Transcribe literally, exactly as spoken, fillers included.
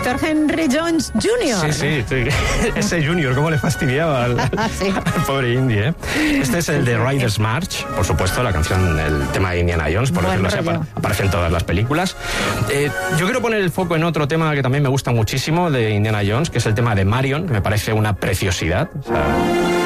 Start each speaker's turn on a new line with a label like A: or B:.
A: Víctor Henry Jones junior
B: Sí, sí, sí. Ese Junior, cómo le fastidiaba al,
A: Sí.
B: al pobre Indy, ¿eh? Este es el de Riders March, por supuesto, la canción, el tema de Indiana Jones, por
A: Buen
B: decirlo así,
A: rollo.
B: aparece en todas las películas. Eh, yo quiero poner el foco en otro tema que también me gusta muchísimo de Indiana Jones, que es el tema de Marion, que me parece una preciosidad. O sea,